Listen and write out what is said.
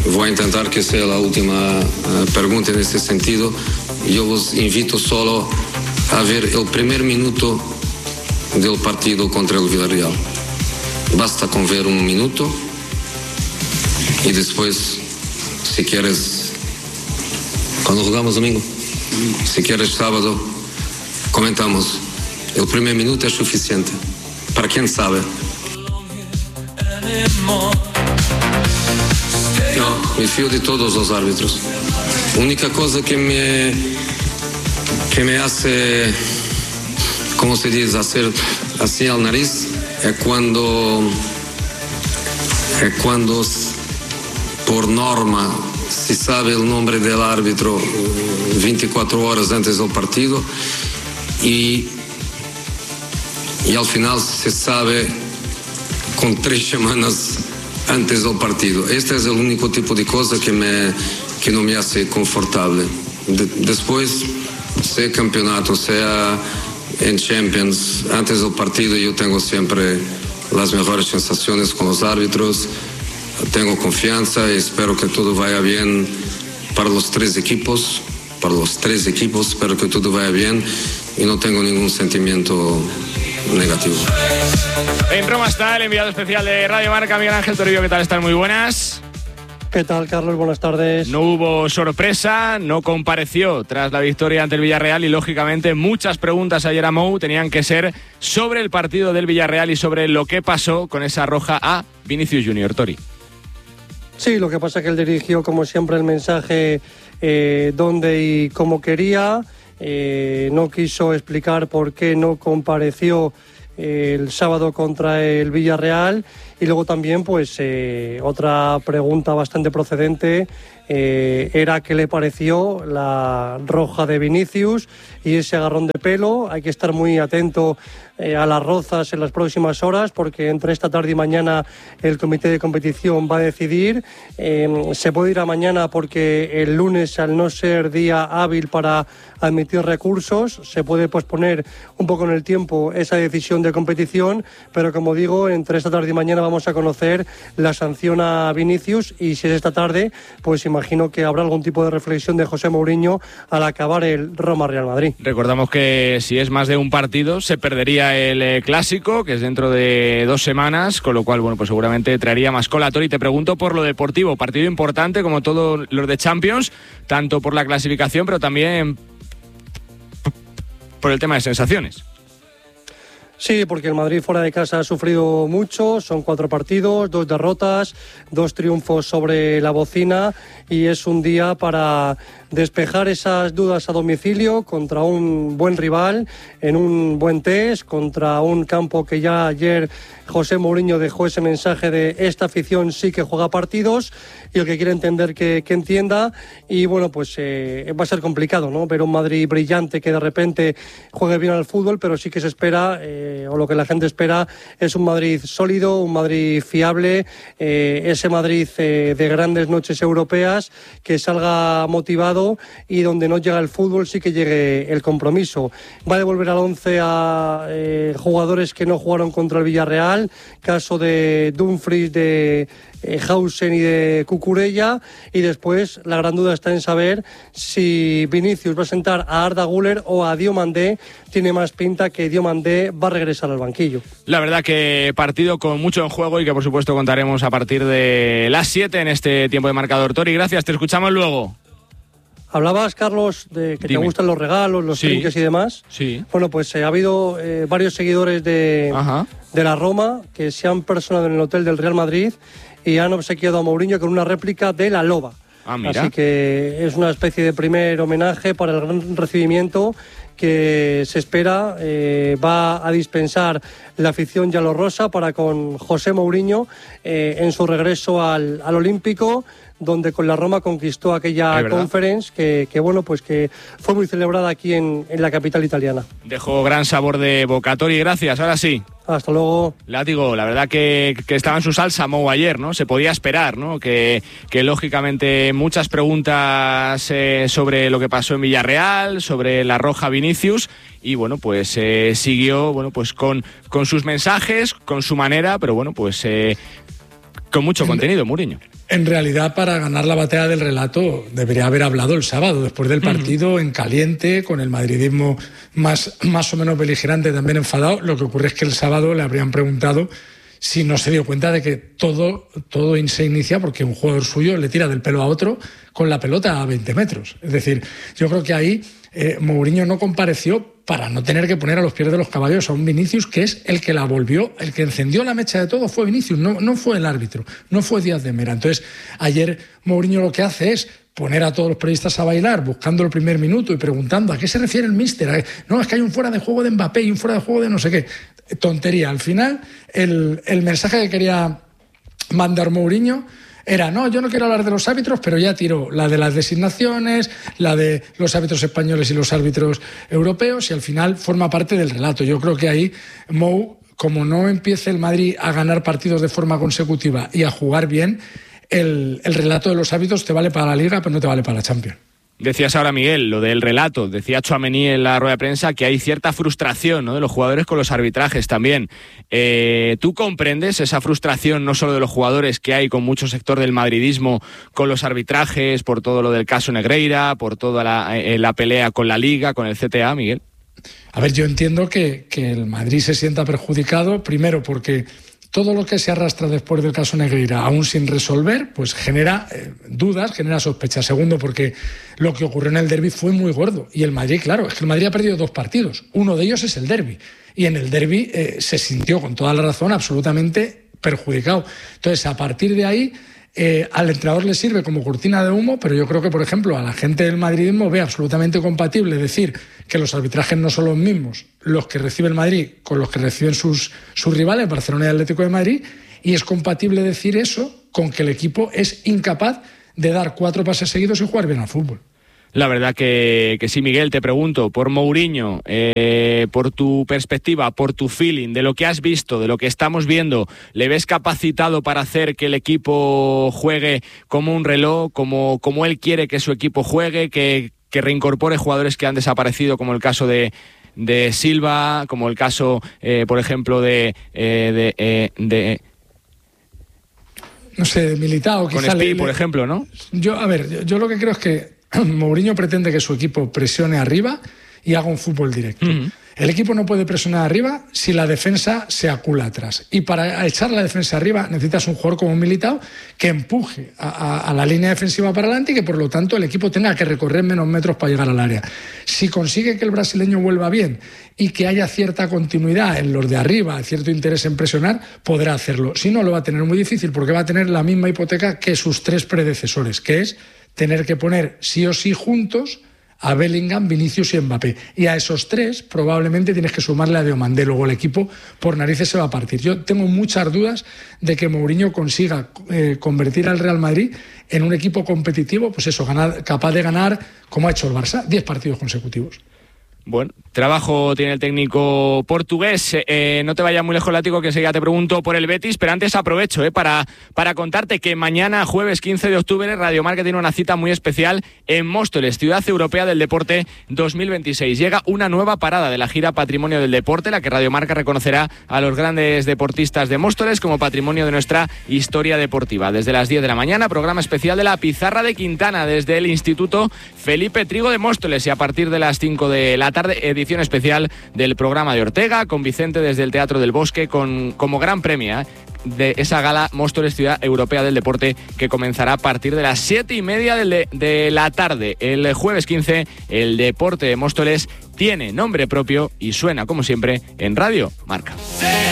Voy a intentar que sea la última pregunta en este sentido. Yo os invito solo a ver el primer minuto del partido contra el Villarreal. Basta con ver un minuto y después, si quieres, cuando jugamos domingo, si quieres sábado, comentamos. El primer minuto es suficiente. Para quien sabe. No, me fío de todos los árbitros. La única cosa que me hace, ¿cómo se dice?, hacer así al nariz, es cuando por norma se sabe el nombre del árbitro 24 horas antes del partido y al final se sabe con 3 semanas antes del partido. Este es el único tipo de cosa que no me hace confortable. Después, sea campeonato, sea en Champions, antes del partido yo tengo siempre las mejores sensaciones con los árbitros, tengo confianza y espero que todo vaya bien para los 3 equipos, espero que todo vaya bien y no tengo ningún sentimiento negativo. En Roma está el enviado especial de Radio Marca, Miguel Ángel Toribio. ¿Qué tal están? Muy buenas. ¿Qué tal, Carlos? Buenas tardes. No hubo sorpresa, no compareció tras la victoria ante el Villarreal y, lógicamente, muchas preguntas ayer a Mou tenían que ser sobre el partido del Villarreal y sobre lo que pasó con esa roja a Vinicius Junior. Tori. Sí, lo que pasa es que él dirigió, como siempre, el mensaje donde y cómo quería. No quiso explicar por qué no compareció el sábado contra el Villarreal. Y luego también, pues, otra pregunta bastante procedente era qué le pareció la roja de Vinicius y ese agarrón de pelo. Hay que estar muy atento a las rozas en las próximas horas, porque entre esta tarde y mañana el comité de competición va a decidir. Se puede ir a mañana porque el lunes, al no ser día hábil para admitir recursos, se puede posponer un poco en el tiempo esa decisión de competición, pero como digo, entre esta tarde y mañana vamos a conocer la sanción a Vinicius y si es esta tarde, pues imagino que habrá algún tipo de reflexión de José Mourinho al acabar el Roma-Real Madrid. Recordamos que si es más de un partido se perdería el Clásico, que es dentro de 2 semanas, con lo cual, bueno, pues seguramente traería más cola. Tori, te pregunto por lo deportivo, partido importante como todos los de Champions, tanto por la clasificación, pero también por el tema de sensaciones. Sí, porque el Madrid fuera de casa ha sufrido mucho, son 4 partidos, 2 derrotas, 2 triunfos sobre la bocina y es un día para despejar esas dudas a domicilio contra un buen rival, en un buen test, contra un campo que ya ayer José Mourinho dejó ese mensaje de esta afición sí que juega partidos y el que quiere entender que entienda y bueno, pues va a ser complicado, ¿no? Ver un Madrid brillante que de repente juegue bien al fútbol, pero sí que se espera, o lo que la gente espera, es un Madrid sólido, un Madrid fiable, ese Madrid de grandes noches europeas, que salga motivado y donde no llega el fútbol sí que llegue el compromiso. Va a devolver al 11 a jugadores que no jugaron contra el Villarreal, caso de Dumfries, de Hausen y de Cucurella, y después la gran duda está en saber si Vinicius va a sentar a Arda Güler o a Diomandé. Tiene más pinta que Diomandé va a regresar al banquillo. La verdad que partido con mucho en juego y que por supuesto contaremos a partir de las 7 en este tiempo de marcador. Tori, gracias, te escuchamos luego. Hablabas, Carlos, de que Dime. Te gustan los regalos, los trinques y demás. Sí. Bueno, pues ha habido varios seguidores de la Roma que se han personado en el hotel del Real Madrid y han obsequiado a Mourinho con una réplica de la Loba. Mira. Así que es una especie de primer homenaje para el gran recibimiento que se espera. Va a dispensar la afición yalorrosa para con José Mourinho en su regreso al Olímpico, donde con la Roma conquistó aquella conference que bueno, pues que fue muy celebrada aquí en la capital italiana. Dejó gran sabor de boca. Tori, gracias, ahora sí. Hasta luego. Látigo, la verdad que estaba en su salsa Mou ayer, ¿no? Se podía esperar, ¿no? Que lógicamente muchas preguntas sobre lo que pasó en Villarreal, sobre la roja Vinicius, y bueno, pues siguió, bueno, pues con sus mensajes, con su manera, pero bueno, pues con mucho contenido, Mourinho. En realidad, para ganar la batalla del relato debería haber hablado el sábado, después del partido, en caliente, con el madridismo más o menos beligerante, también enfadado. Lo que ocurre es que el sábado le habrían preguntado si no se dio cuenta de que todo se inicia porque un jugador suyo le tira del pelo a otro con la pelota a 20 metros. Es decir, yo creo que ahí Mourinho no compareció para no tener que poner a los pies de los caballos a un Vinicius, que es el que la volvió, el que encendió la mecha de todo fue Vinicius, no fue el árbitro, no fue Díaz de Mera. Entonces, ayer Mourinho lo que hace es poner a todos los periodistas a bailar, buscando el primer minuto y preguntando ¿a qué se refiere el míster? No, es que hay un fuera de juego de Mbappé y un fuera de juego de no sé qué. Tontería. Al final, el mensaje que quería mandar Mourinho era, no, yo no quiero hablar de los árbitros, pero ya tiró la de las designaciones, la de los árbitros españoles y los árbitros europeos, y al final forma parte del relato. Yo creo que ahí Mou, como no empiece el Madrid a ganar partidos de forma consecutiva y a jugar bien, el relato de los árbitros te vale para la Liga, pero no te vale para la Champions. Decías ahora, Miguel, lo del relato. Decía Tchouaméni en la rueda de prensa que hay cierta frustración, ¿no?, de los jugadores con los arbitrajes también. ¿Tú comprendes esa frustración no solo de los jugadores que hay con mucho sector del madridismo con los arbitrajes, por todo lo del caso Negreira, por toda la pelea con la Liga, con el CTA, Miguel? A ver, yo entiendo que el Madrid se sienta perjudicado, primero porque todo lo que se arrastra después del caso Negreira, aún sin resolver, pues genera dudas, genera sospechas. Segundo, porque lo que ocurrió en el derbi fue muy gordo. Y el Madrid, claro, es que el Madrid ha perdido 2 partidos. Uno de ellos es el derbi. Y en el derbi se sintió, con toda la razón, absolutamente perjudicado. Entonces, a partir de ahí, al entrenador le sirve como cortina de humo, pero yo creo que, por ejemplo, a la gente del madridismo ve absolutamente compatible decir que los arbitrajes no son los mismos los que recibe el Madrid con los que reciben sus rivales, Barcelona y Atlético de Madrid, y es compatible decir eso con que el equipo es incapaz de dar 4 pases seguidos y jugar bien al fútbol. La verdad que sí, Miguel, te pregunto, por Mourinho, por tu perspectiva, por tu feeling, de lo que has visto, de lo que estamos viendo, ¿le ves capacitado para hacer que el equipo juegue como un reloj, como él quiere que su equipo juegue, que reincorpore jugadores que han desaparecido, como el caso de Silva, como el caso, por ejemplo, de no sé, de Militao, con Spi, por ejemplo, ¿no? Yo lo que creo es que Mourinho pretende que su equipo presione arriba y haga un fútbol directo. Uh-huh. El equipo no puede presionar arriba si la defensa se acula atrás. Y para echar la defensa arriba necesitas un jugador como Militao que empuje a la línea defensiva para adelante y que por lo tanto el equipo tenga que recorrer menos metros para llegar al área. Si consigue que el brasileño vuelva bien y que haya cierta continuidad en los de arriba, cierto interés en presionar, podrá hacerlo. Si no, lo va a tener muy difícil porque va a tener la misma hipoteca que sus 3 predecesores, que es tener que poner sí o sí juntos a Bellingham, Vinicius y Mbappé. Y a esos 3 probablemente tienes que sumarle a Diomandé. Luego el equipo por narices se va a partir. Yo tengo muchas dudas de que Mourinho consiga convertir al Real Madrid en un equipo competitivo, pues eso, capaz de ganar, como ha hecho el Barça, 10 partidos consecutivos. Bueno, trabajo tiene el técnico portugués. No te vayas muy lejos, Látigo, que enseguida te pregunto por el Betis, pero antes aprovecho para contarte que mañana, jueves 15 de octubre, Radio Marca tiene una cita muy especial en Móstoles, Ciudad Europea del Deporte 2026. Llega una nueva parada de la gira Patrimonio del Deporte, la que Radio Marca reconocerá a los grandes deportistas de Móstoles como patrimonio de nuestra historia deportiva. Desde las 10 de la mañana, programa especial de la Pizarra de Quintana desde el Instituto Felipe Trigo de Móstoles, y a partir de las 5 de la tarde, edición especial del programa de Ortega con Vicente desde el Teatro del Bosque como gran premio de esa gala Móstoles Ciudad Europea del Deporte, que comenzará a partir de las 7:30 de la tarde. El jueves 15 el deporte de Móstoles tiene nombre propio y suena como siempre en Radio Marca.